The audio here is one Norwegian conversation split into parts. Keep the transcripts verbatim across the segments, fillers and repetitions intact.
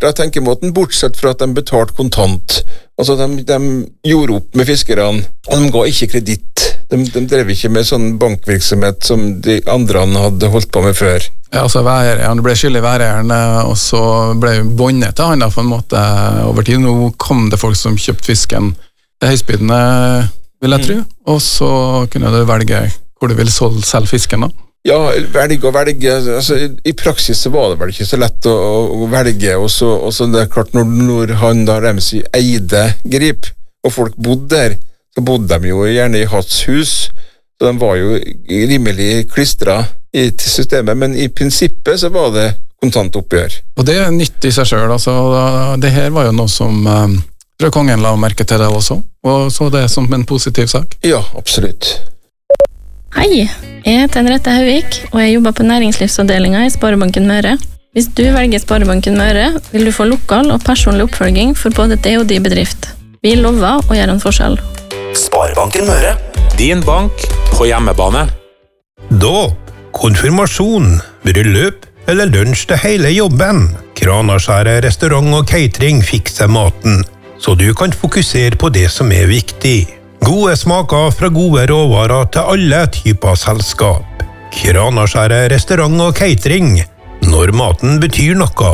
fra tenkemåten, bortsett fra at de betalte kontant. Altså, de, de gjorde opp med fiskerne, og de ga ikke kreditt. De, de drev ikke med sånn bankvirksomhet som de andre hadde holdt på med før. Ja, altså vær, han ble skyldig væreieren, og så ble bondet til han da, på en måte over tid. Nå kom det folk som kjøpte fisken til høyspydende, vil jeg tro, og så kunne du velge hvor du vil selge fisken da. Ja, velge og velge, altså i praksis så var det vel ikke så lett å, å velge, og så, og så det er klart når, når han da Ramsay eide Grip, og folk bodde der, så bodde de jo gjerne i hans hus, så de var jo rimelig klistret i systemet, men i prinsippet så var det kontantoppgjør. Og det er nytt i seg selv, altså det her var jo noe som um, fra kongen la merke til det også, og så det som en positiv sak. Ja, absolutt. Hei, jeg heter Henriette Hauvik, og jeg jobber på næringslivsavdelingen i Sparebanken Møre. Hvis du velger Sparebanken Møre, vil du få lokal og personlig oppfølging for både det og de bedrift. Vi lover å gjøre en forskjell. Sparebanken Møre. Din bank på hjemmebane. Dåp, konfirmasjon, bryllup eller lunsj til hele jobben. Kranaskjæret restaurant og catering fikser maten, så du kan fokusere på det som er viktig. Gode smaker fra gode råvarer til alle typer selskap. Kranaskjæret restaurant og catering, når maten betyr noe.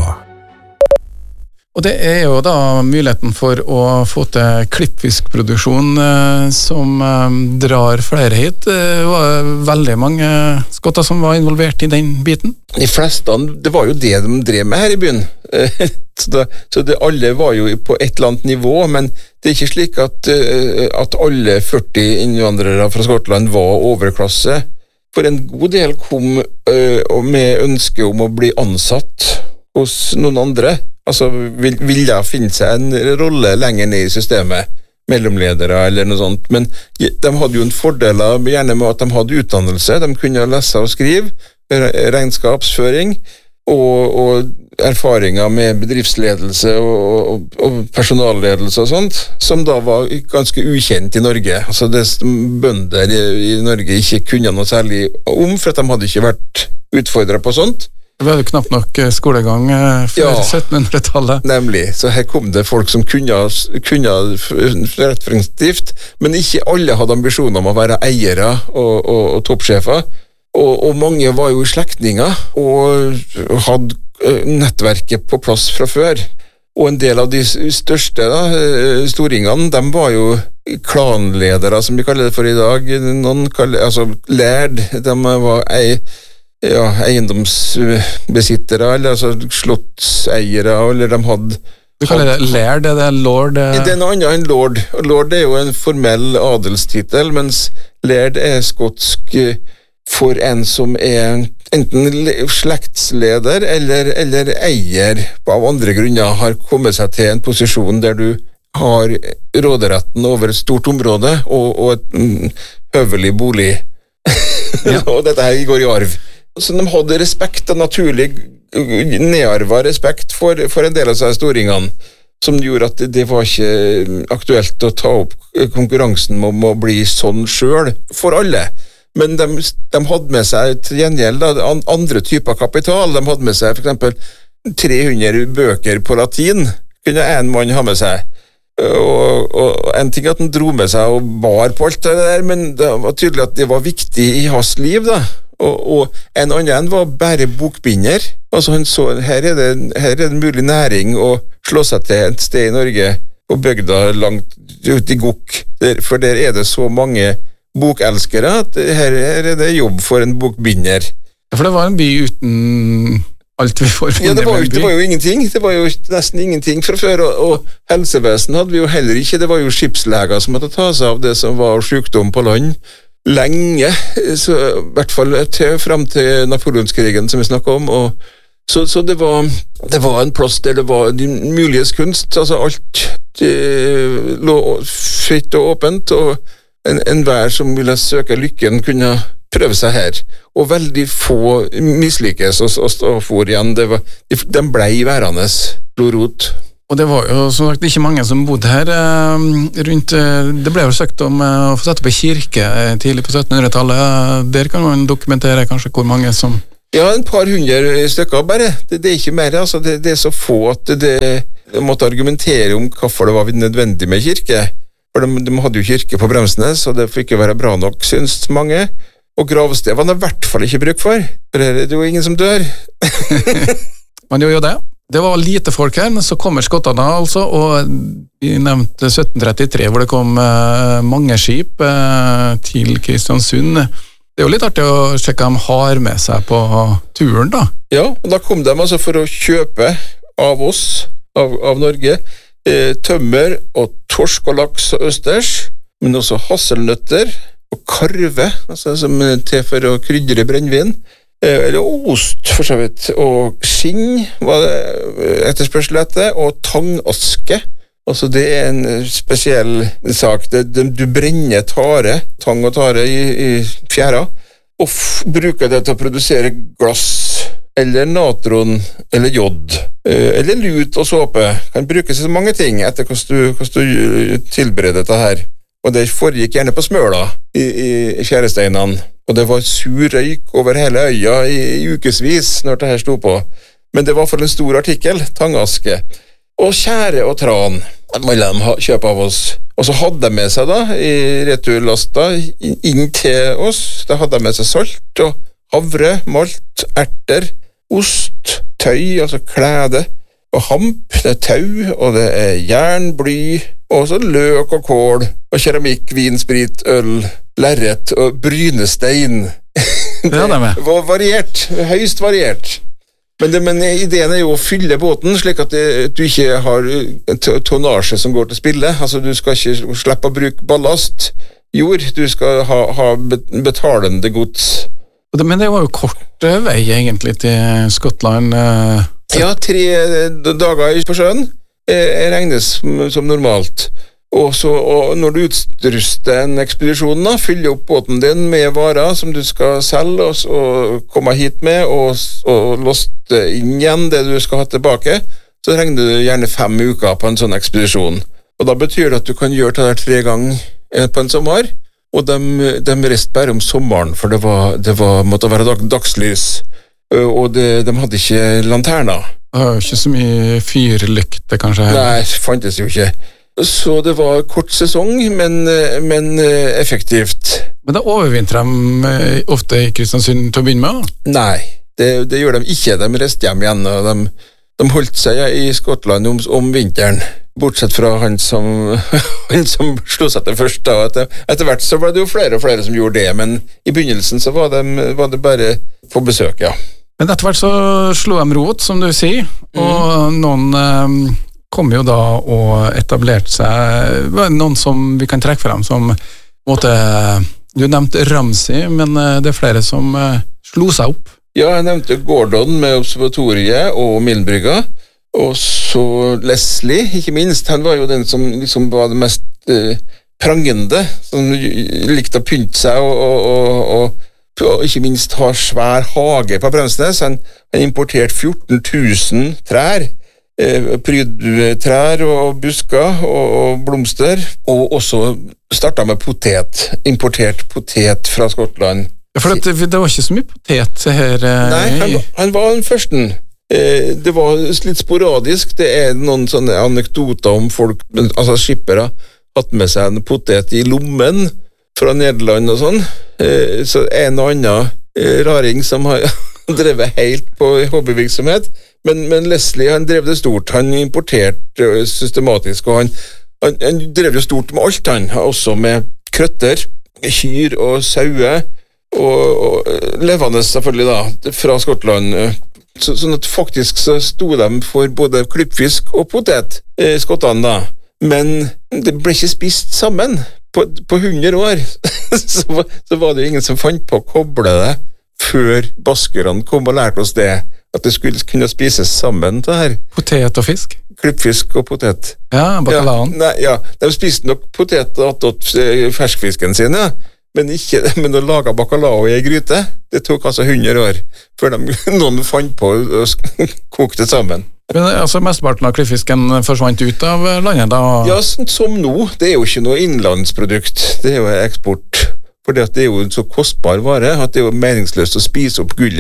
Og det er jo da muligheten for å få til klippfiskproduksjon eh, som eh, drar flere hit. Det var veldig mange skotter som var involvert i den biten. De fleste, det var jo det de drev med her i byen. Så, det, så det, alle var jo på et eller annet nivå, men det er ikke slik at, at alle førti innvandrere fra Skottland var overklasse. For en god del kom uh, med ønske om å bli ansatt hos noen andre. Altså vil, ville finne seg en rolle lenger ned i systemet, mellomledere eller noe sånt. Men de hadde jo en fordel gjerne med at de hadde utdannelse. De kunne lese og skrive, regnskapsføring og, og erfaringer med bedriftsledelse og, og, og personalledelse og sånt, som da var ganske ukjent i Norge. Altså det bønder i, i Norge ikke kunne noe særlig om, for at de hadde ikke vært utfordret på sånt. Det var jo knapt nok skolegang før ja, syttenhundretallet. Nemlig, så her kom det folk som kunne, kunne rettferdsdrift, men ikke alle hadde ambisjoner om å være eiere og, og, og toppsjefer, og, og mange var jo slektninger og hadde nettverket på plass fra før. Og en del av de største da, storingene, de var jo klanledere, som vi kaller det for i dag. Noen kaller, altså lærd, de var ei, ja, eiendomsbesittere, eller altså slottseiere, eller de hadde... Du kaller det lærd, det er lord? Det er noe annet enn lord. Lord er jo en formell adelstitel, mens lærd er skotsk for en som er enten slektsleder eller, eller eier av andre grunner har kommet seg til en posisjon der du har råderetten over et stort område og, og et mm, høvelig bolig. Ja. Og dette her går i arv. Så de hadde respekt, og naturlig nedarva respekt for, for en del av seg storingene, som gjorde at det var ikke aktuelt å ta opp konkurransen om å bli sånn selv for alle. Men de, de hadde med seg til gjengjeld andre typer kapital. De hadde med seg for eksempel tre hundre bøker på latin, kunne en mann ha med seg. Og, og en ting at han dro med seg og bar på alt det der, men det var tydelig at det var viktig i hans liv da. Og, og en annen var bare bokbinder. Altså han så, her er det, her er det mulig næring å slå seg til et sted i Norge, på bygda langt ut i Gokk, for der er det så mange bokelskere, at her er det jobb for en bokbinder. Ja, for det var en by uten alt vi får. Ja, det var, jo, det var jo ingenting. Det var jo nesten ingenting fra før, og, og helsevesen hadde vi jo heller ikke. Det var jo skipsleger som måtte ta seg av det som var sykdom på land. Lenge, så, i hvert fall til, frem til Napoleonskrigen som vi snakket om, og så, så det, var, det var en plass der det var de muliges kunst, altså alt det lå fritt og åpent, og En, en hver som ville søke lykken kunne prøve seg her, og veldig få mislykkes og, og, og for igjen. Det var, de, de ble værende, slo rot. Og det var jo som sagt ikke mange som bodde her eh, rundt, det ble jo søkt om eh, å få sette på kirke tidlig på syttenhundretallet. Der kan man dokumentere kanskje hvor mange som Ja, en par hundre stykker bare. Det, det er ikke mer, altså. Det, det er så få at det, det måtte argumentere om hvorfor det var nødvendig med kirke. For de, de hadde jo kirke på Bremsnes, så det fikk ikke være bra nok, synes mange. Og gravsted var det i hvert fall ikke bruk for, for det er jo ingen som dør. Man gjør jo det. Det var lite folk her, men så kommer skottene altså, og vi nevnte sytten trettitre, hvor det kom eh, mange skip eh, til Kristiansund. Det er jo litt artig å sjekke om de har med seg på turen, da. Ja, og da kom de altså for å kjøpe av oss, av, av Norge, eh, tømmer og torsk og laks og østers, men også hasselnøtter og karve, altså som er til for å krydre brennvin. Eller ost, for så vidt, og skinn var det etterspørsel etter, og tangaske. Altså, det er en spesiell sak. Det, det, du brenner tare, tang og tare i, i fjæra, og f bruker det til å produsere glass, eller natron, eller jod, eller lut og såpe. Kan brukes til mange ting etter hvordan du, hvordan du tilbereder dette her. Og det foregikk gjerne på smøla i, i, i fjæresteinene. Og det var sur røyk over hele øya i, i ukesvis når det her sto på. Men det var for en stor artikkel, tangaske. Og kjære og tran, måtte de kjøpe av oss. Og så hadde de med seg da, i returlasta, inn til oss, da hadde de med seg salt og havre, malt, erter, ost, tøy, altså klæde, og hamp, det er tau, og det er jern, bly, og så løk og kål, og keramikk, vin, sprit, øl, lerret og brynestein. Det er det med. Det var variert, høyst variert. Men, det, men ideen er jo å fylle båten, slik at det, du ikke har tonnasje som går til spille. Altså, du skal ikke slippe å bruke ballast jord, du skal ha, ha betalende gods. Men det var jo kort vei egentlig til Skottland. Ja, tre dager på sjøen regnes som, som normalt. Og, så, og når du utruster en ekspedisjon, da, fyller opp båten din med varer som du skal selge og, og komme hit med, og, og loste inn igjen det du skal ha tilbake, så regner du gjerne fem uker på en sånn ekspedisjon. Og da betyr det at du kan gjøre det der tre ganger på en sommer, og de, de reiste bare om sommeren, for det, var, det var, måtte være dag, dagslys, og det, de hadde ikke lanterner. Det var jo ikke så mye fyrlykte, kanskje? Nei, fantes jo ikke. Så det var kort sesong, men, men effektivt. Men da overvintrer de ofte i Kristiansund til å begynne med? Da? Nei, det, det gjør de ikke. De reiste hjem igjen, og de, de holdt seg i Skottland om, om vinteren. Bortsett fra han som, han som slo seg til først. Da. Etter, etter hvert så var det jo flere og flere som gjorde det, men i begynnelsen så var, de, var det bare på besøk, ja. Men etter hvert så slo de rot, som du sier, og mm. noen um, kom jo da og etablerte seg, noen som vi kan trekke frem som måtte, du nevnte Ramsey, men det er flere som uh, slo seg opp. Ja, jeg nevnte Gordon med observatoriet og Millenbrygga, og så Leslie, ikke minst, han var jo den som liksom var det mest uh, prangende, som likte å pynte seg og, og, og, og og ikke minst har svær hage på Bremsnes. Han, han importert fjorten tusen trær, eh, prydtrær og busker og, og blomster, og også startet med potet, importert potet fra Skottland. Ja, for det, det var ikke så mye potet her? Eh, Nei, han, han var den første. Eh, det var litt sporadisk, det er noen sånne anekdoter om folk, altså skippere, hatt med seg en potet i lommen, fra Nederland og sånn, så en og annen raring som har drevet helt på hobbyvirksomhet, men, men Leslie han drev det stort, han importerte systematisk, og han, han, han drev det stort med alt han, også med krøtter, kyr og sauer, og, og levende selvfølgelig da, fra Skottland, så, sånn at faktisk så sto de for både klippfisk og potet, skottene da, men det ble ikke spist sammen. På, på hundre år så, så var det jo ingen som fant på å koble det før baskerne kom og lærte oss det, at det skulle kunne spises sammen det her. Potet og fisk? Klippfisk og potet. Ja, bacalaen. Ja, nei, ja, de spiste nok potet og attåt ferskfisken sin, ja. Men, ikke, men å lage bacalao i en gryte, det tok altså hundre år før de, noen fant på å koke det sammen. Men altså, mesteparten av klippfisken forsvant ut av landet da? Ja, som nå. Det er jo ikke noe innlandsprodukt. Det er jo eksport. For det er jo en så kostbar vare at det er jo meningsløst å spise opp gullet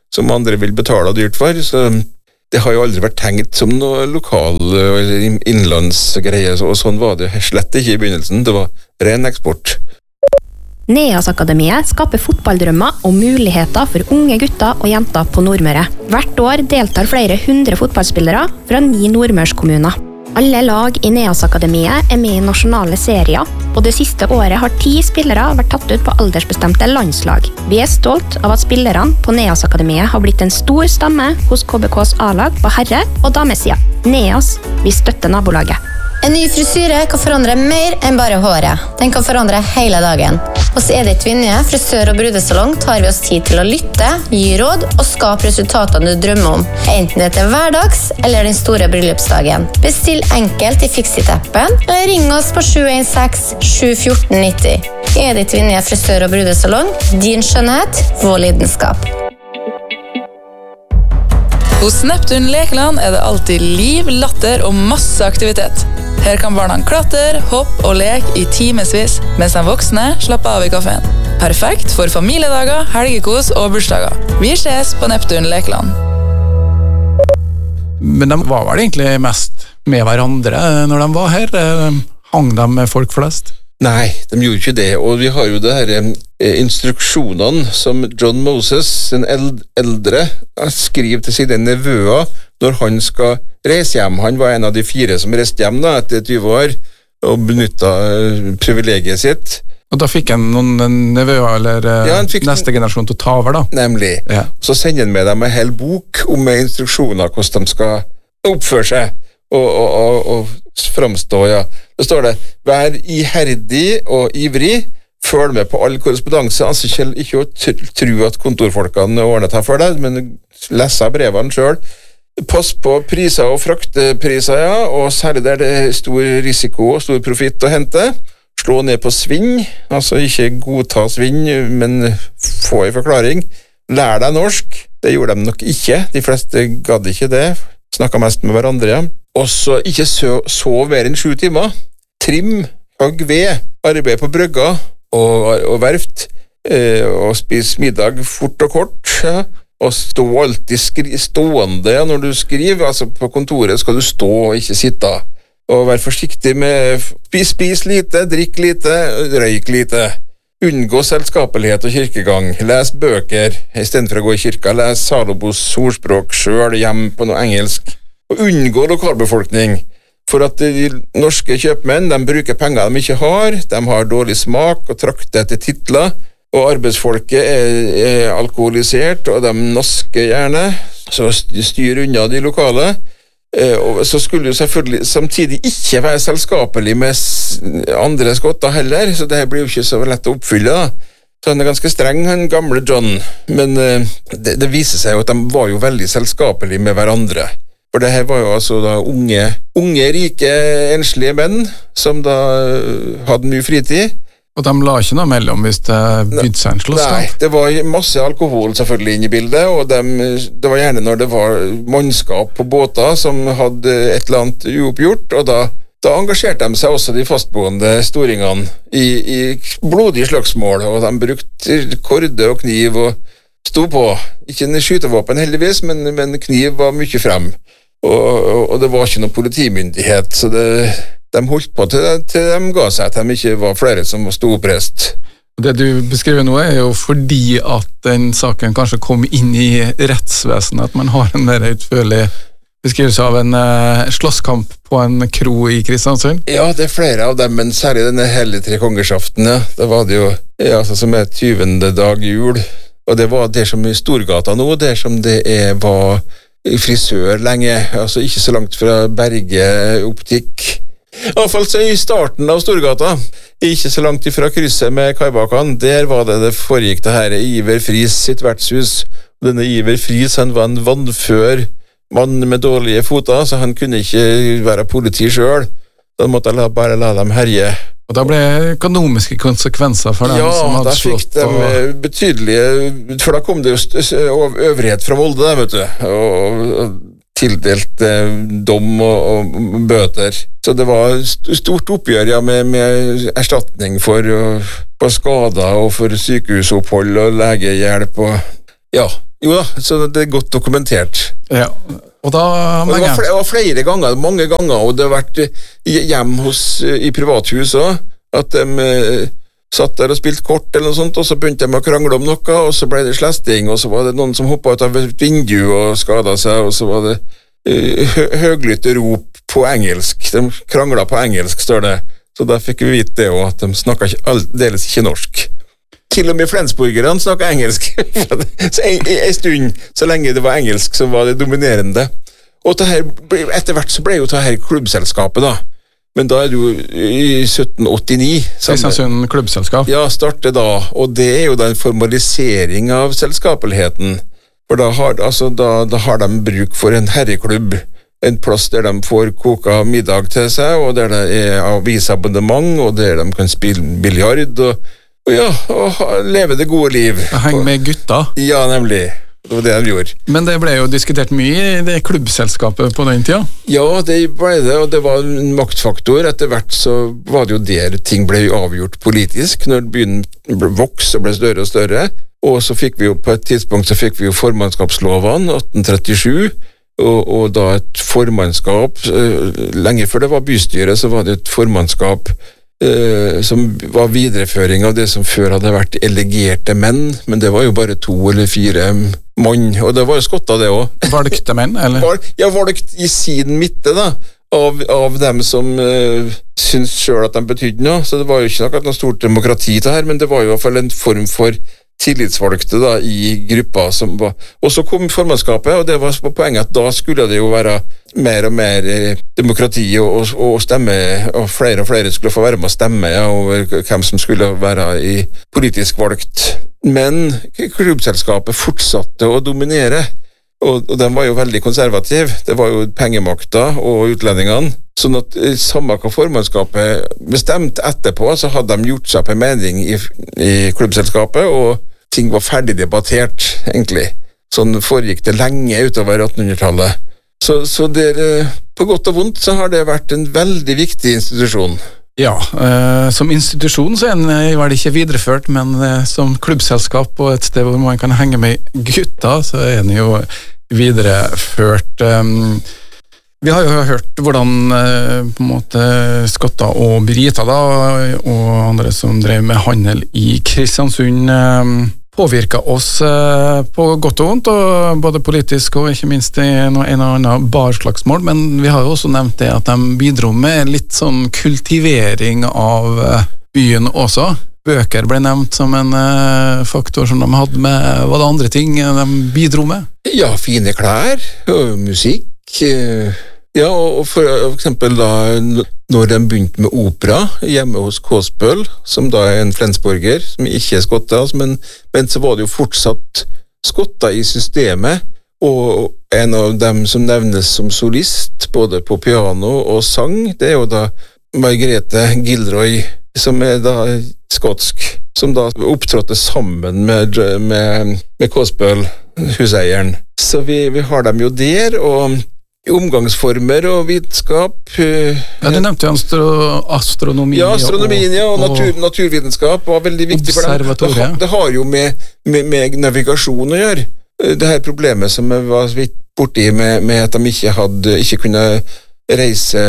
som andre vil betale dyrt for, så det har jo aldri vært tenkt som noe lokal eller innlandsgreie, og sånn var det slett ikke i begynnelsen, det var ren eksport. Neas-akademiet skaper fotballdrømmer og muligheter for unge gutter og jenter på Nordmøre. Hvert år deltar flere hundre fotballspillere fra ni nordmørskommuner. Alle lag i Neas-akademiet er med i nasjonale serier, og det siste året har ti spillere vært tatt ut på aldersbestemte landslag. Vi er stolt av at spillerne på Neas-akademiet har blitt en stor stamme hos K B K's A-lag på herre- og damesida. Neas, vi støtter nabolaget. En ny frisyre kan forandre mer enn bare håret. Den kan forandre hele dagen. Hos Edith Vinje, frisør og brudesalong, tar vi oss tid til å lytte, gi råd og skape resultatene du drømmer om. Enten det er hverdags eller den store bryllupsdagen. Bestill enkelt i Fixit-appen, eller ring oss på sju en seks sju ett fire ni null. Edith Vinje, frisør og brudesalong. Din skjønnhet, vår lidenskap. Hos Neptun Lekeland er det alltid liv, latter og masse aktivitet. Her kan barna klatre, hoppe og leke i timesvis, mens de voksne slapper av i kaféen. Perfekt for familiedager, helgekos og bursdager. Vi ses på Neptun Lekeland. Men de var vel egentlig mest med hverandre når de var her? Hang de med folk flest? Nei, de gjorde ikke det, og vi har jo det her eh, instruksjonene som John Moses, den eld eldre, skriver til sine nevøer når han skal reise hjem. Han var en av de fire som reiste hjem da, etter tyve år, og benyttet privilegiet sitt. Og da fikk han noen nevøer, eller ja, fikk neste generasjon til å ta over da? Nemlig. Ja. Så sender han med dem en hel bok om instruksjoner, hvordan de skal oppføre seg, og, og, og, og framstå, ja. Det står det, vær iherdig og ivrig, følg med på all korrespondanse, altså ikke, ikke å tro at kontorfolkene ordner det for deg, men lese brevene selv. Pass på priser og fraktpriser, ja, og særlig der det er stor risiko og stor profitt å hente. Slå ned på svinn, altså ikke godta svinn, men få en forklaring. Lær deg norsk, det gjorde de nok ikke, de fleste gadd ikke det, snakket mest med hverandre, ja. Og så ikke sov mer enn sju timer. Trim, hogg ved, arbeid på brygga og, og verft, eh, og spis middag fort og kort, ja. Og stå alltid skri stående ja, når du skriver, altså på kontoret skal du stå og ikke sitte. Og vær forsiktig med spis, spis lite, drikk lite, røyk lite. Unngå selskapelighet og kirkegang. Les bøker, i stedet for å gå i kirka. Les Salobos ordspråk selv, hjem på noe engelsk. Og unngå lokalbefolkning, for at de norske kjøpmenn, de bruker penger de ikke har, de har dårlig smak og trakter etter titler, og arbeidsfolket er, er alkoholisert, og de nasker gjerne, så styr unna de lokale, og så skulle jo selvfølgelig samtidig ikke være selskapelig med andre skotter heller, så det blir jo ikke så lett å oppfylle da. Så han er ganske streng, han gamle John, men det, det viser seg jo at de var jo veldig selskapelige med hverandre. For det her var jo altså da unge, unge, rike, enslige menn som da hadde mye fritid. Og de la ikke noe mellom hvis det begynte seg en slåsskamp? Nei, det var masse alkohol selvfølgelig inne i bildet, og de, det var gjerne når det var mannskap på båter som hadde et eller annet uoppgjort, og da, da engasjerte de seg også de fastboende storingene i, i blodige slagsmål, og de brukte korde og kniv og sto på. Ikke en skytevåpen heldigvis, men, men kniv var mye frem. Og, og, og det var ikke noen politimyndighet, så det, de holdt på til, til de ga seg, at de ikke var flere som sto oppreist. Det du beskriver nå er jo fordi at den saken kanskje kom inn i rettsvesenet, at man har en mer utførlig beskrivelse av en uh, slåsskamp på en kro i Kristiansund. Ja, det er flere av dem, men særlig denne hele tre kongersaften, ja. Det var det jo, ja, altså, som er tyvende dag jul, og det var det som i Storgata nå, det som det er, var frisør lenge, altså ikke så langt fra Berge optikk. I hvert fall så i starten av Storgata, ikke så langt ifra krysset med Kaibakan, der var det det foregikk det her Iver Friis sitt vertshus. Denne Iver Friis, han var en vannfør mann med dårlige foter, så han kunne ikke være politi selv. Da måtte jeg bare la dem herje. Og da ble økonomiske konsekvenser for dem ja, som hadde slått. Ja, da fikk de og... betydelige, for da kom det jo øvrighet fra Molde, der, vet du, og, og tildelt eh, dom og, og bøter. Så det var stort oppgjør ja, med, med erstatning for, for skader og for sykehusopphold og legehjelp og ja, jo da, så det er godt dokumentert. Ja, og da... Og det var flere, var flere ganger, mange ganger, og det har vært hjem hos, i privathus også, at de eh, satt der og spilte kort eller noe sånt, og så begynte de å krangle om noe, og så ble det slesting, og så var det noen som hoppet ut av et vindu og skadet seg, og så var det eh, hø høglytte rop på engelsk. De kranglet på engelsk, står det. Så da fikk vi vite det også, at de snakket ikke, aldeles ikke norsk. Til og med flensburgerne snakket engelsk. Så en, en stund, så lenge det var engelsk, så var det dominerende. Og her, etter hvert så ble jo det her klubbselskapet da. Men da er det jo i sytten åttini. Kristiansund klubbselskap. Ja, startet da. Og det er jo da en formalisering av selskapeligheten. For da har, altså, da, da har de bruk for en herreklubb. En plass der de får koka middag til seg, og der det er avisabonnement, og der de kan spille biljard, og Og ja, og leve det gode liv. Henge med gutta. Ja, nemlig. Det var det de gjorde. Men det ble jo diskutert mye i det klubbselskapet på den tida. Ja, det ble det, og det var en maktfaktor. Etter hvert så var det jo der ting ble avgjort politisk, når byen vokste og ble større og større. Og så fikk vi jo på et tidspunkt så fikk vi jo formannskapslovene, atten trettisju, og, og da et formannskap, lenge før det var bystyret, så var det et formannskap Uh, som var videreføring av det som før hadde vært elegerte menn, men det var jo bare to eller fire mann, og det var jo skott av det også. Valgte menn, eller? Var, ja, valgt i sin midte da, av, av dem som uh, syntes selv at de betydde noe, så det var jo ikke noe stort demokrati til her, men det var jo i hvert fall en form for tillitsvalgte da, i gruppa som var, og så kom formannskapet, og det var poenget at da skulle det jo være mer og mer eh, demokrati og, og, og stemme, og flere og flere skulle få være med å stemme ja, over hvem som skulle være i politisk valgt. Men klubbselskapet fortsatte å dominere, og, og de var jo veldig konservativ. Det var jo pengemakta og utlendingene, sånn at eh, samme hva formannskapet bestemt etterpå, så hadde de gjort seg på en mening i, i klubbselskapet, og ting var ferdig debattert, egentlig. Sånn foregikk det lenge utover attenhundretallet. Så, så det, på godt og vondt så har det vært en veldig viktig institusjon. Ja, eh, som institusjon så er den vel ikke videreført, men eh, som klubbselskap og et sted hvor man kan henge med gutta, så er den jo videreført. Um, vi har jo hørt hvordan eh, på en måte skotter og briter da, og andre som drev med handel i Kristiansund eh, påvirket oss eh, på godt og vondt, og både politisk og ikke minst i en og annen barslagsmål, men vi har jo også nevnt det at de bidro med litt sånn kultivering av eh, byen også. Bøker ble nevnt som en eh, faktor som de hadde med, var det andre ting de bidro med? Ja, fine klær, og musikk, eh, ja, og for, for eksempel da, når de begynte med opera hjemme hos Kåsbøl, som da er en flensborger, som ikke er skotter, men, men så var det jo fortsatt skotter i systemet, og en av dem som nevnes som solist, både på piano og sang, det er jo da Margrethe Gilroy, som er da skotsk, som da opptrådte sammen med, med, med Kåsbøl, huseieren. Så vi, vi har dem jo der, og omgangsformer og vitenskap. Ja, du nevnte jo astro astronomi. Ja, astronomien ja, og, natur, og naturvitenskap var veldig viktig for dem. Det har, det har jo med, med, med navigasjon å gjøre. Det her problemet som jeg var vidt borti med, med at de ikke, hadde, ikke kunne reise,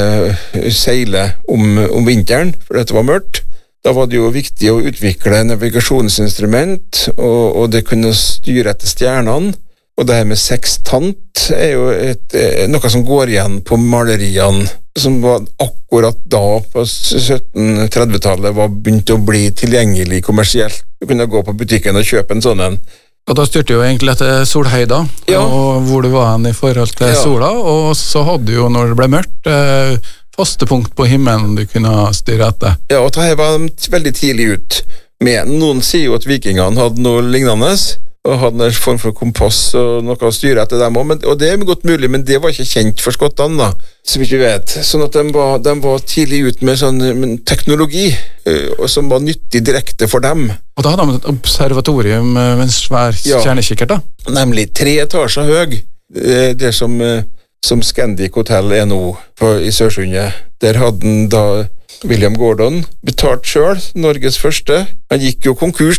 seile om, om vinteren, for dette var mørkt. Da var det jo viktig å utvikle navigasjonsinstrument, og, og det kunne styre etter stjernene. Og det her med sekstant er jo et, noe som går igjen på maleriene, som var akkurat da på sytten trettitallet var begynt å bli tilgjengelig kommersielt. Du kunne gå på butikken og kjøpe en sånn en. Og da styrte jo egentlig etter solhøyda, ja. Og hvor du var i forhold til ja. Sola, og så hadde du jo, når det ble mørkt, eh, faste punkt på himmelen du kunne styre etter. Ja, og det her var de veldig tidlig ut med. Noen sier jo at vikingene hadde noe lignende, og hadde en form for kompass og noe å styre etter dem også, og det er godt mulig, men det var ikke kjent for skottene da, som ikke vet. Sånn at de var, de var tidlig ut med sånn med teknologi, uh, som var nyttig direkte for dem. Og da hadde de et observatorium med en svær ja, kjernekikkert da? Nemlig tre etasjer høy, det som, som Scandic Hotel er nå på, i Sørsundet. Der hadde den da William Gordon betalt selv, Norges første. Han gikk jo konkurs da,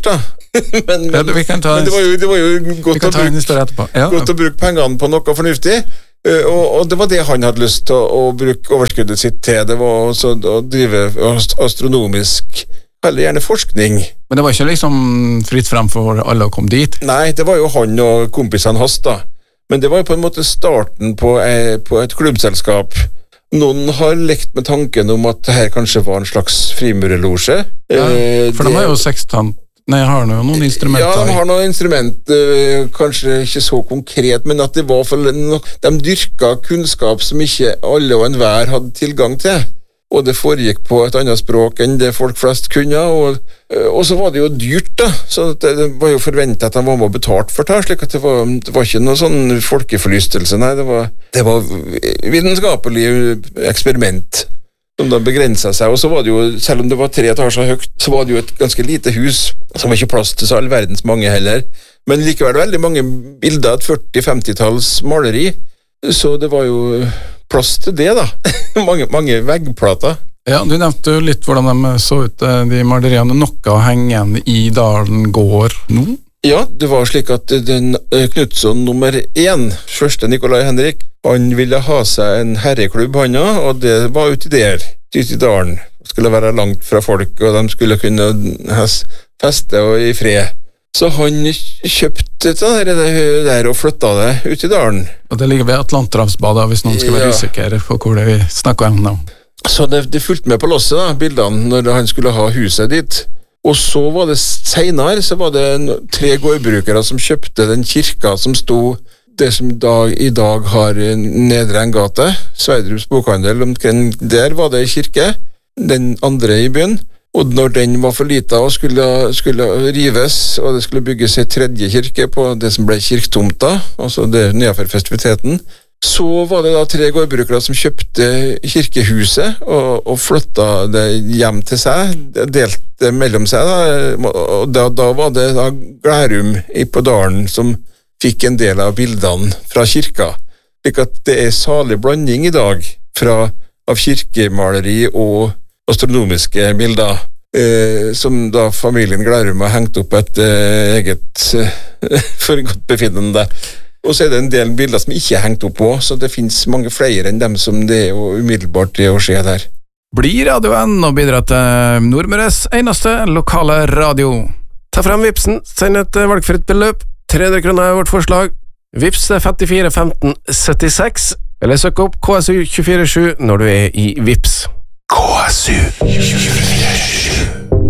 men, men, Ja, vi kan ta, men det var jo, det var jo vi godt, kan å ta en bruke, historie etterpå. Ja. godt å bruke pengene på noe fornuftig, eh, og, og det var det han hadde lyst til å, å bruke overskuddet sitt til. Det var også å drive ast- astronomisk, eller gjerne forskning. Men det var ikke liksom fritt frem for alle å komme dit. Nei, det var jo han og kompisene hans da. Men det var jo på en måte starten på, eh, på et klubbselskap. Noen har lekt med tanken om at det her kanskje var en slags frimurerlosje. Ja, Eh, for de det- har jo sekstant. Nei, har de jo noen instrumenter. Ja, de har noen instrument, eh, kanskje ikke så konkret, men at det var for no, de dyrka kunnskap som ikke alle og enhver hadde tilgang til. Og det foregikk på et annet språk enn det folk flest kunne, og, eh, og så var det jo dyrt da, så det, det var jo forventet at de var med og betalt for det, slik at det var, det var ikke noe sånn folkeforlystelse, nei, det var, det var vitenskapelig eksperiment som da begrenset seg, og så var det jo, selv om det var tre etasjer høyt, så var det jo et ganske lite hus, som var ikke plass til så all verdens mange heller, men likevel veldig mange bilder, et førti-femti-talls maleri, så det var jo plass til det da, mange, mange veggplater. Ja, du nevnte jo litt hvordan de så ut, eh, de maleriene. Noe henger igjen i Dalen gård nå. Ja, det var slik at den eh, Knudsen nummer én, første Nikolai Henrik, han ville ha seg en herreklubb han også, og det var ute der, ute i dalen. Det skulle være langt fra folk, og de skulle kunne has- feste og i fred. Så han kjøpte det der, det der og flytta det ut i dalen. Og det ligger ved Atlanterhavsbadet, hvis noen skal være Ja. usikre på hvor det vi snakker om nå. Så det, det fulgte med på losset da, bildene, når han skulle ha huset dit. Og så var det senere, så var det en- tre gårdbrukere som kjøpte den kirka som sto det som dag, i dag har Nedre Engate, Sverdrups bokhandel, omkring der var det kirke, den andre i byen. Og når den var for lita og skulle, skulle rives, og det skulle bygges en tredje kirke på det som ble kirketomta, altså det nedenfor festiviteten, så var det da tre gårdbrukere som kjøpte kirkehuset og, og flytta det hjem til seg, delte det mellom seg, da, og da, da var det da Glærum i på dalen som fikk en del av bildene fra kirka, slik at det er salig blanding i dag fra, av kirkemaleri og astronomiske bilder, eh, som da familien Glærum har hengt opp et eh, eget eh, for godt befinnende. Og så er det en del bilder som ikke er hengt opp på, så det finnes mange flere enn dem som det er jo umiddelbart det å skje der. Blir radioen og bidra til Nordmøres eneste lokale radio. Ta frem Vipsen, send et valgfritt beløp. tre hundre kroner er vårt forslag. Vips er femtifire femten syttiseks, eller søk opp K S U to fire sju når du er i Vips. K S U tjuefire sju.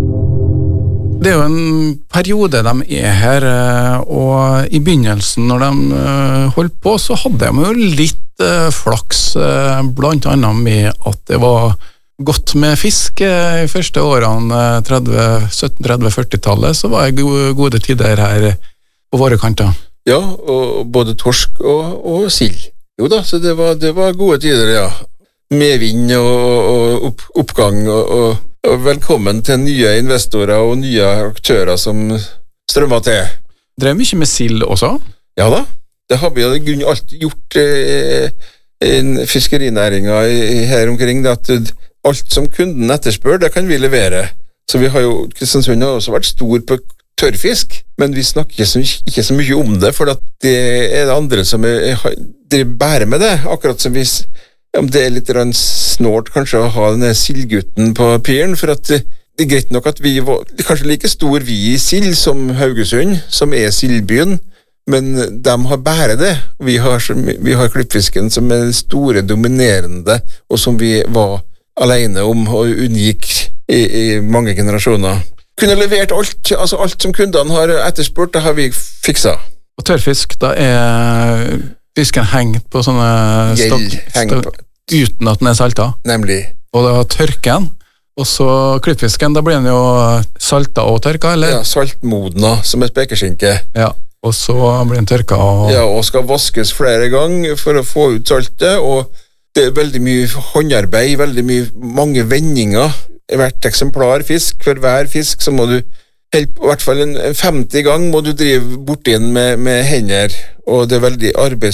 Det er jo en periode de er her, eh, og i begynnelsen når de eh, holdt på, så hadde de jo litt eh, flaks, eh, blant annet med at det var godt med fisk eh, i første årene, eh, sytten tretti-førti-tallet, så var det gode, gode tider her på våre kanter. Ja, og både torsk og, og sild. Jo da, så det var, det var gode tider, ja. Medvind og, og opp, oppgang og, og, og velkommen til nye investorer og nye aktører som strømmer til. Drev mye med sild også? Ja da, det har vi jo i grunnen alltid gjort eh, i fiskerinæringa i- her omkring, det at alt som kunden etterspør, det kan vi levere. Så vi har jo, Kristiansund har også vært stor på tørrfisk, men vi snakker ikke så, ikke så mye om det, for at det er det andre som er, er bærer med det, akkurat som vi ja, det er litt rann snålt kanskje å ha denne sildgutten på piren, for at det er greit nok at vi var kanskje like stor vi i sild som Haugesund, som er sildbyen, men de har bære det. Vi har, så my- vi har klippfisken som er store, dominerende, og som vi var alene om og unik i, i mange generasjoner. Kunne levert alt, altså alt som kundene har etterspurt, det har vi fiksa. Og tørrfisk, da er fisken hengt på sånne Gjeld stokk, henger på, stokk uten at den er salta, nemlig. og da tørker den, og så klippfisken, da blir den jo salta og tørka, eller? Ja, saltmodna som er spekeskinke. Ja, og så blir den tørka og... Ja, og skal vaskes flere ganger for å få ut saltet, og det er veldig mye håndarbeid, veldig mye, mange vendinger. Hvert eksemplar fisk, for hver fisk så må du, helt, i hvert fall en en femti gang må du drive bort inn med, med hender, og det er veldig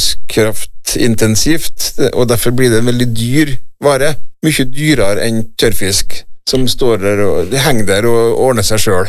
arbeidskraftintensivt, og derfor blir det en veldig dyr vare, mye dyrere enn tørrfisk, som står der og det henger der og ordner seg selv.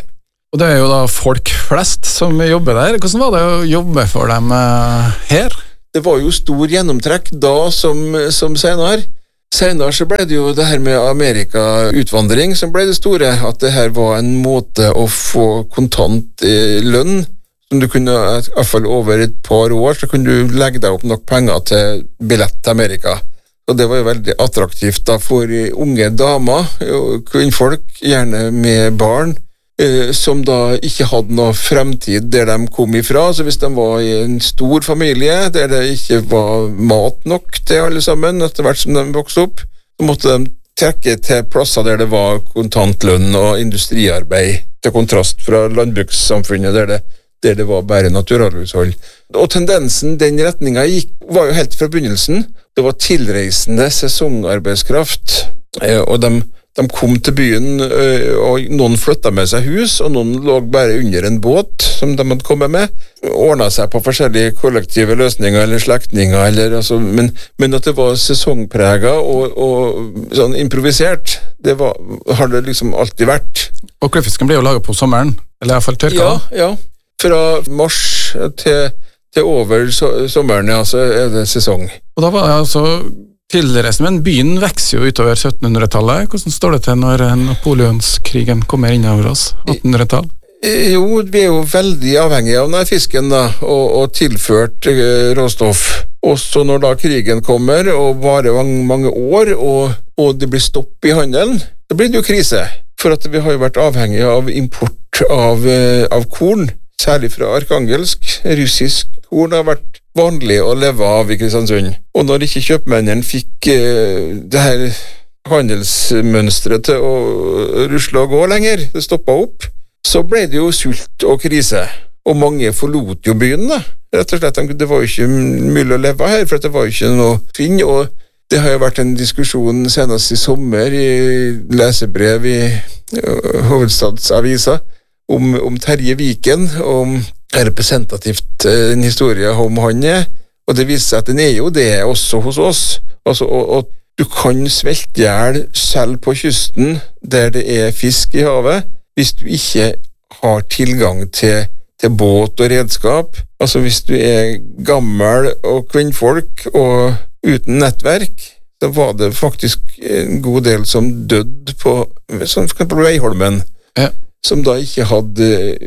Og det er jo da folk flest som jobber der. Hvordan var det å jobbe for dem eh, her? Det var jo stor gjennomtrekk da som, som senere. Senere så ble det jo det her med Amerika-utvandring som ble det store, at det her var en måte å få kontant eh, lønn, som du kunne, i hvert fall over et par år, så kunne du legge deg opp nok penger til billett til Amerika. Og det var jo veldig attraktivt da for unge damer, kvinnfolk, gjerne med barn, eh, som da ikke hadde noe fremtid der de kom ifra. Så hvis de var i en stor familie, der det ikke var mat nok til alle sammen, etter hvert som de vokste opp, så måtte de trekke til plasser der det var kontantlønn og industriarbeid, til kontrast fra landbrukssamfunnet der det, der det var bare naturalhushold. Og tendensen den retningen gikk, var jo helt fra begynnelsen. Det var tilreisende sesongarbeidskraft, og de De kom til byen, og noen flyttet med seg hus, og noen lå bare under en båt som de hadde kommet med, ordnet seg på forskjellige kollektive løsninger eller slektninger, eller, altså, men, men at det var sesongpreget og, og sånn improvisert, det var, har det liksom alltid vært. Og klippfisken blir jo laget på sommeren, eller i hvert fall tørka. Ja, ja. Fra mars til, til over so sommeren, ja, så er det sesong. Og da var det altså tilreisende, men byen vekser jo utover syttenhundretallet. Hvordan står det til når Napoleonskrigen kommer inn over oss, attenhundretall? Jo, vi er jo veldig avhengige av denne fisken da, og, og tilført uh, råstoff. Også når da krigen kommer, og varer mange, mange år, og, og det blir stopp i handelen, da blir det jo krise. For at vi har jo vært avhengige av import av, uh, av korn, særlig fra Arkangelsk. Russisk korn har vært vanlig å leve av i Kristiansund. Og når ikke kjøpmennene fikk uh, det her handelsmønstret til å rusle og gå lenger, det stoppet opp, så ble det jo sult og krise. Og mange forlot jo byen da. Rett og slett, det var jo ikke mulig å leve her, for det var jo ikke noe finn, og det har jo vært en diskusjon senest i sommer i lesebrev i uh, Hovedstadsavisa om, om Terje Viken, om representativt en historie om han er, og det viser seg at den er jo det også hos oss. Altså, og, og du kan svelte ihjel selv på kysten der det er fisk i havet, hvis du ikke har tilgang til, til båt og redskap. Altså hvis du er gammel og kvinnfolk og uten nettverk, så var det faktisk en god del som døde på, som for eksempel Veiholmen. Ja. Som da ikke hadde,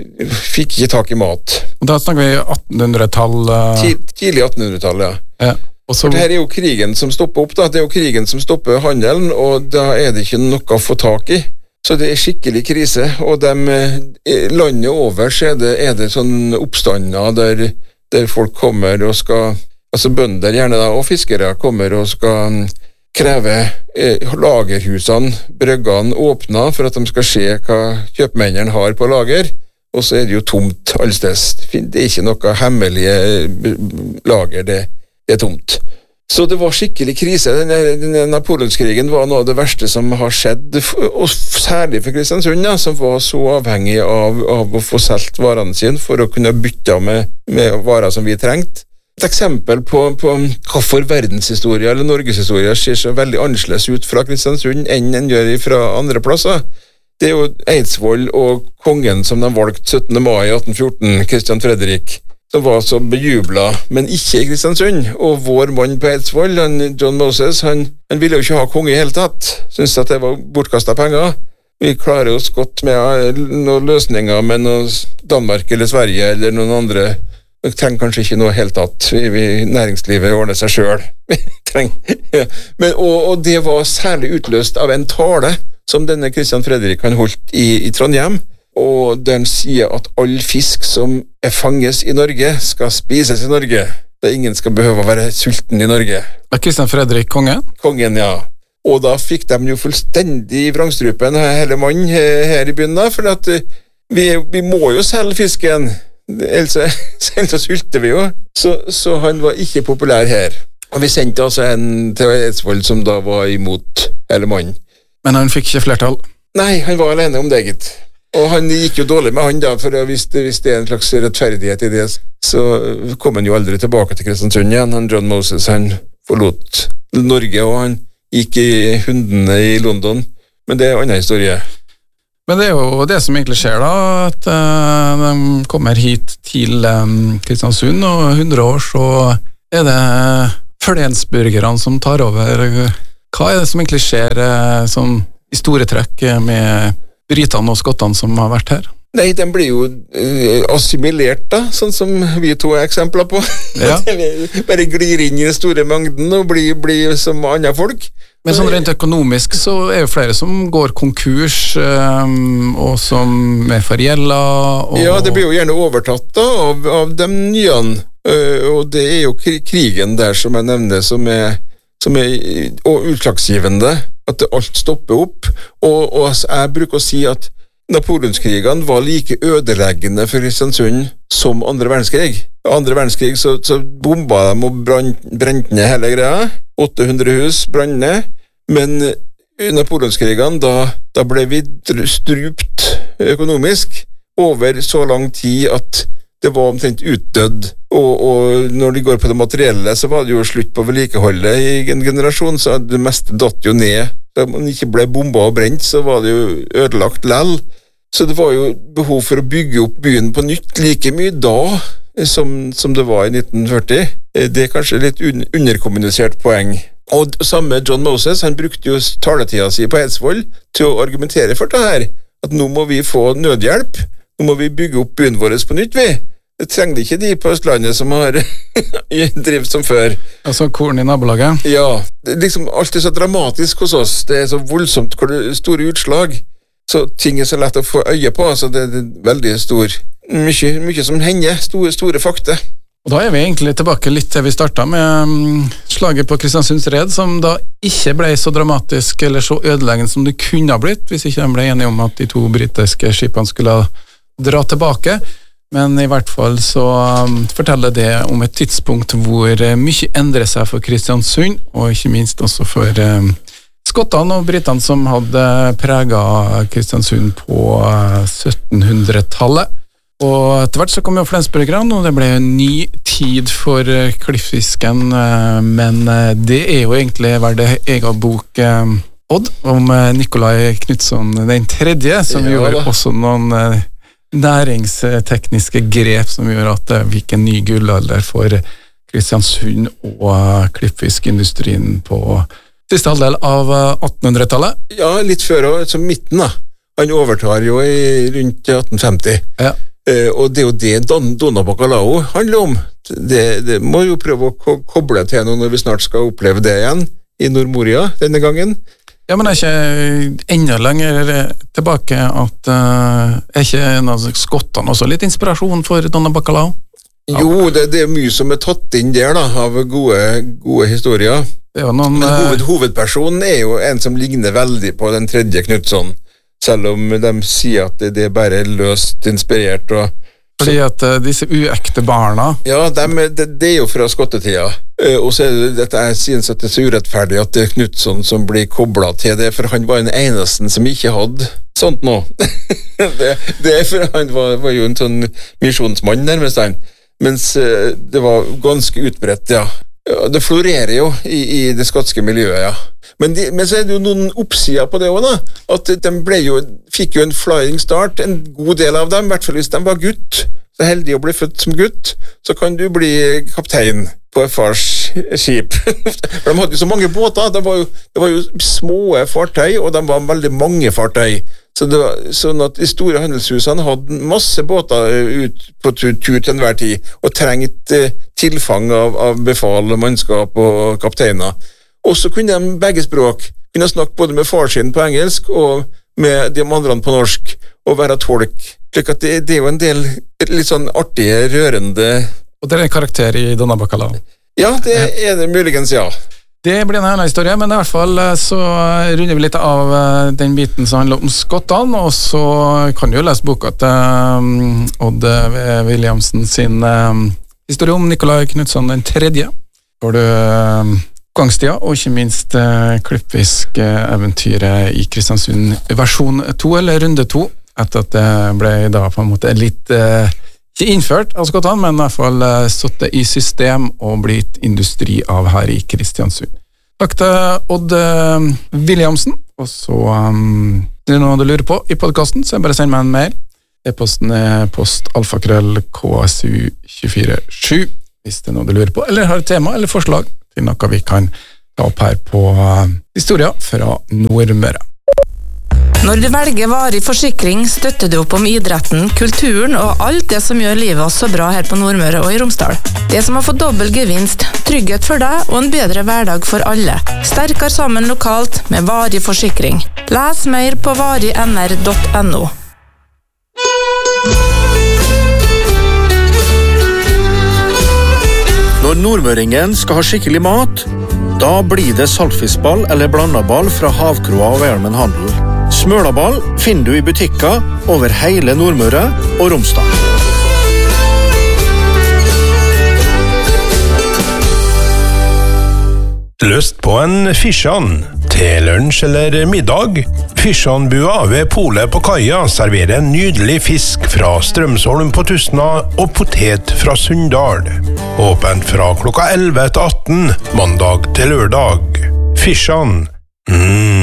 fikk ikke tak i mat. Og da snakker vi attenhundretall? Uh... Tidlig attenhundretall, ja. ja. Og så... For det her er jo krigen som stopper opp, da. Det er jo krigen som stopper handelen, og da er det ikke noe å få tak i. Så det er skikkelig krise, og de, landet over så er det, er det sånn oppstander der, der folk kommer og skal, altså bønder gjerne da, og fiskere kommer og skal kreve eh, lagerhusene, brøggene åpna for at de skal se hva kjøpmennene har på lager, og så er det jo tomt allsteds. Det er ikke noe hemmelige lager, det, det er tomt. Så det var skikkelig krise. Denne, denne Napoleonskrigen var noe av det verste som har skjedd, og særlig for Kristiansund, ja, som var så avhengig av, av å få solgt varene sine for å kunne bytte med, med varer som vi trengte. Et eksempel på, på hvorfor verdenshistorie eller Norgeshistorie ser så veldig annerledes ut fra Kristiansund enn den gjør fra andre plasser. Det er jo Eidsvoll og kongen som de valgte syttende mai atten fjorten, Kristian Fredrik, som var så bejublet, men ikke i Kristiansund. Og vår mann på Eidsvoll, han, John Moses, han, han ville jo ikke ha konge i hele tatt. Syntes at det var bortkastet penger. Vi klarer oss godt med noen løsninger med noe Danmark eller Sverige eller noen andre. Vi trenger kanskje ikke noe helt tatt. Vi, vi, næringslivet ordner seg selv. ja. Men, og, og det var særlig utløst av en tale som denne Kristian Fredrik han holdt i, i Trondheim, og den sier at all fisk som er fanges i Norge skal spises i Norge. Da ingen skal behøve å være sulten i Norge. Er Kristian Fredrik kongen? Kongen, ja. Og da fikk de jo fullstendig i vrangstrupen hele mann her i byen da, for at vi, vi må jo selge fisken. Ellers, ellers sulter vi jo, så, så han var ikke populær her. Og vi sendte altså en til Eidsvoll som da var imot hele mannen. Men han fikk ikke flertall? Nei, han var alene om det, gitt. Og han gikk jo dårlig med han da, for hvis det, hvis det er en slags rettferdighet i det, så kom han jo aldri tilbake til Kristiansund igjen. Han John Moses, han forlot Norge, og han gikk i hundene i London. Men det er en annen historie. Men det er jo det som egentlig skjer da, at uh, de kommer hit til um, Kristiansund, og hundre år så er det Flensburgerne som tar over. Hva er det som egentlig skjer uh, som i store trekk med britene og skottene som har vært her? Nei, de blir jo uh, assimilert da, sånn som vi to er eksempler på. Ja. De bare glir inn i den store mengden og blir, blir som andre folk. Men sånn rent økonomisk så er jo flere som går konkurs, um, og som er for gjelda. Og... Ja, det blir jo gjerne overtatt da, av, av de nye, uh, og det er jo krigen der som jeg nevner, som er, som er og utslagsgivende, at alt stopper opp, og, og jeg bruker å si at Napoleonskrigene var like ødeleggende for Kristiansund som andre verdenskrig. Andre verdenskrig så, så bomba de og brente ned hele greia, åtte hundre hus brant ned, men i Napoleonskrigene da, da ble vi strupt økonomisk over så lang tid at det var omtrent utdødd, og, og når de går på det materielle så var det jo slutt på vedlikeholdet i en generasjon, så det meste datt jo ned. Da man ikke ble bomba og brent, så var det jo ødelagt lell. Så det var jo behov for å bygge opp byen på nytt like mye da som, som det var i nitten førti. Det er kanskje litt un underkommunisert poeng. Og samme John Moses, han brukte jo taletida si på Eidsvoll til å argumentere for det her, at nå må vi få nødhjelp, nå må vi bygge opp byen vår på nytt, vi. Det trenger ikke de på Østlandet som har drivet som før. Altså korn i nabolaget? Ja, det, liksom, alt er så dramatisk hos oss, det er så voldsomt store utslag, så ting er så lett å få øye på, så det, det er veldig stor, mye, mye som hender, store, store fakta. Og da er vi egentlig tilbake litt til vi startet med um, slaget på Kristiansunds Red, som da ikke ble så dramatisk eller så ødeleggende som det kunne ha blitt, hvis ikke de ble enige om at de to britiske skipene skulle dra tilbake. Men i hvert fall så um, forteller det om et tidspunkt hvor uh, mye endrer seg for Kristiansund, og ikke minst også for um, skottene og britene som hadde preget Kristiansund på uh, syttenhundretallet. Og etter hvert så kom jo Flensburgerne, og det ble en ny tid for uh, klippfisken, uh, men uh, det er jo egentlig verdt egen bok, uh, Odd, om uh, Nikolai Knutsson den tredje, som ja, gjorde da. også noen uh, næringstekniske grep som gjør at det fikk en ny gullalder for Kristiansund og klippfiskindustrien på siste halvdel av attenhundretallet. Ja, litt før, altså midten da. Han overtar jo i rundt atten femti. Ja. Eh, og det er jo det Don, Donna Bacalao handler om. Det, det må jo prøve å ko koble til noe når vi snart skal oppleve det igjen i Nordmoria denne gangen. Ja, men er ikke enda lenger tilbake at uh, er ikke en av skottene også litt inspirasjon for Donna Bacalao? Ja. Jo, det, det er mye som er tatt inn der da, av gode, gode historier. Det er noen, men hoved, hovedpersonen er jo en som ligner veldig på den tredje Knutsson, selv om de sier at det, det er bare løst inspirert. Og, fordi at uh, disse uekte barna... Ja, de, det, det er jo fra skottetida. Uh, og så er det, dette jeg synes at det er så urettferdig at det er Knutsson som blir koblet til det, for han var den eneste som ikke hadde sånt nå. det, det er for han var, var jo en sånn misjonsmann nærmest han, mens uh, det var ganske utbredt, ja. Det florerer jo i, i det skotske miljøet, ja. Men, de, men så er det jo noen oppsider på det også, da. At de ble jo, fikk jo en flying start, en god del av dem, i hvert fall hvis de var gutt. Så heldig å bli født som gutt, så kan du bli kaptein på et fars skip. For de hadde jo så mange båter, det var jo, det var jo små fartøy, og de var veldig mange fartøy. Så det var sånn at de store handelshusene hadde masse båter ut på tur, tur til enhver tid, og trengt eh, tilfang av, av befal, mannskap og kapteiner. Og så kunne de begge språk, kunne snakke både med far sin på engelsk og med de andre på norsk, og være tolk. Slik at det, det er jo en del litt sånn artige, rørende... Og det er en karakter i Donna Bacalao? Ja, det er det muligens, ja. Det blir en annen historie, men i hvert fall så runder vi litt av den biten som handler om skottene, og så kan du jo lese boka til um, Odd Williamsen sin um, historie om Nikolai Knutsson den tredje. Får du um, gangstida, og ikke minst uh, klippfisk-eventyret i Kristiansund versjon to, eller runde to, etter at det ble da på en måte litt uh, ikke innført av skottene, men i hvert fall uh, satt i system og blitt industri av her i Kristiansund. Takk til Odd uh, Williamsen, og så um, Er det noe du lurer på i podcasten, så bare send meg en mail. E-posten er postalfakrøll K S U to fire sju, hvis det er noe du lurer på, eller har et tema eller forslag til noe vi kan ta opp her på Historia fra Nordmøre. Når du velger varig forsikring, støtter du opp om idretten, kulturen og alt det som gjør livet oss så bra her på Nordmøre og i Romsdal. Det som har fått dobbel gevinst, trygghet for deg og en bedre hverdag for alle. Sterkere sammen lokalt med varig forsikring. Les mer på varig n r punktum no. Når nordmøringen skal ha skikkelig mat, da blir det saltfiskball eller blandaball fra Havkroa og Velmen Handel. Smølaball finner du i butikker over hele Nordmøre og Romsdal. Lyst på en fisjan til lunsj eller middag? Fisjanbua ved Polet på Kaja serverer en nydelig fisk fra Strømsholm på Tustna og potet fra Sunndal. Åpent fra klokka elleve til atten, mandag til lørdag. Fisjan. Mm.